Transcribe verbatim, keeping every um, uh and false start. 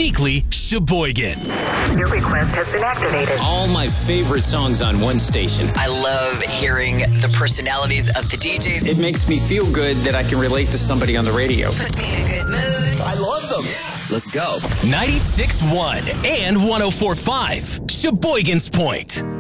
weekly Sheboygan. Your request has been activated. All my favorite songs on one station. I love hearing the personalities of the D Js. It makes me feel good that I can relate to somebody on the radio. Puts me in a good mood. I love them. Let's go. ninety-six point one and one oh four point five, Sheboygan's Point.